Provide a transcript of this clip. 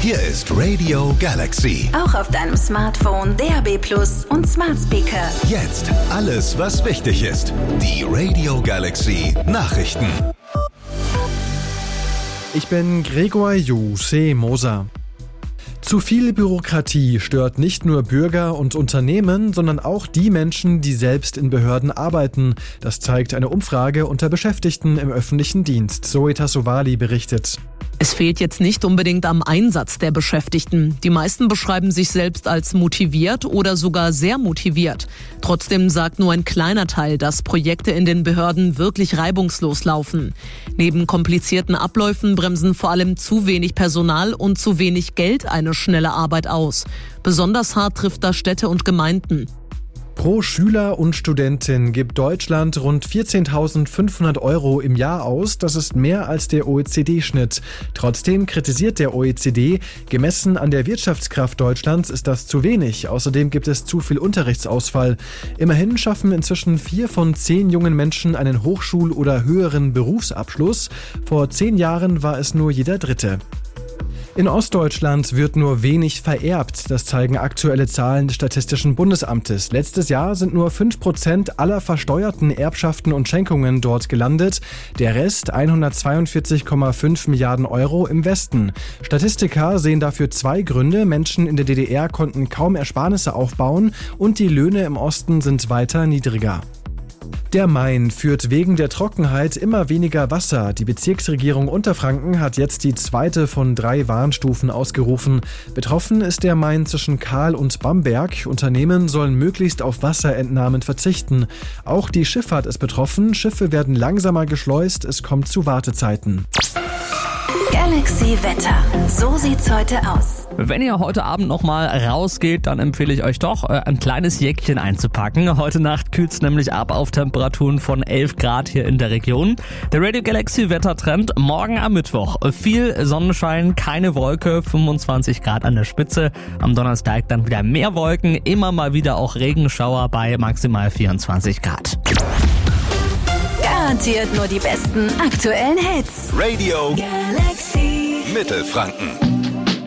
Hier ist Radio Galaxy. Auch auf deinem Smartphone, DAB+ und Smart Speaker. Jetzt alles, was wichtig ist. Die Radio Galaxy Nachrichten. Ich bin Gregor Moser. Zu viel Bürokratie stört nicht nur Bürger und Unternehmen, sondern auch die Menschen, die selbst in Behörden arbeiten. Das zeigt eine Umfrage unter Beschäftigten im öffentlichen Dienst. Zoe Tassovali berichtet. Es fehlt jetzt nicht unbedingt am Einsatz der Beschäftigten. Die meisten beschreiben sich selbst als motiviert oder sogar sehr motiviert. Trotzdem sagt nur ein kleiner Teil, dass Projekte in den Behörden wirklich reibungslos laufen. Neben komplizierten Abläufen bremsen vor allem zu wenig Personal und zu wenig Geld eine schnelle Arbeit aus. Besonders hart trifft das Städte und Gemeinden. Pro Schüler und Studentin gibt Deutschland rund 14.500 € im Jahr aus. Das ist mehr als der OECD-Schnitt. Trotzdem kritisiert der OECD, gemessen an der Wirtschaftskraft Deutschlands ist das zu wenig. Außerdem gibt es zu viel Unterrichtsausfall. Immerhin schaffen inzwischen 4 von 10 jungen Menschen einen Hochschul- oder höheren Berufsabschluss. Vor 10 Jahren war es nur jeder Dritte. In Ostdeutschland wird nur wenig vererbt. Das zeigen aktuelle Zahlen des Statistischen Bundesamtes. Letztes Jahr sind nur 5% aller versteuerten Erbschaften und Schenkungen dort gelandet. Der Rest, 142,5 Milliarden € im Westen. Statistiker sehen dafür 2 Gründe. Menschen in der DDR konnten kaum Ersparnisse aufbauen und die Löhne im Osten sind weiter niedriger. Der Main führt wegen der Trockenheit immer weniger Wasser. Die Bezirksregierung Unterfranken hat jetzt die 2. von 3 Warnstufen ausgerufen. Betroffen ist der Main zwischen Kahl und Bamberg. Unternehmen sollen möglichst auf Wasserentnahmen verzichten. Auch die Schifffahrt ist betroffen. Schiffe werden langsamer geschleust. Es kommt zu Wartezeiten. Galaxy Wetter. So sieht's heute aus. Wenn ihr heute Abend nochmal rausgeht, dann empfehle ich euch doch, ein kleines Jäckchen einzupacken. Heute Nacht kühlt es nämlich ab auf Temperaturen von 11 Grad hier in der Region. Der Radio Galaxy Wettertrend morgen am Mittwoch. Viel Sonnenschein, keine Wolke, 25 Grad an der Spitze. Am Donnerstag dann wieder mehr Wolken, immer mal wieder auch Regenschauer bei maximal 24 Grad. Garantiert nur die besten aktuellen Hits. Radio Galaxy Mittelfranken.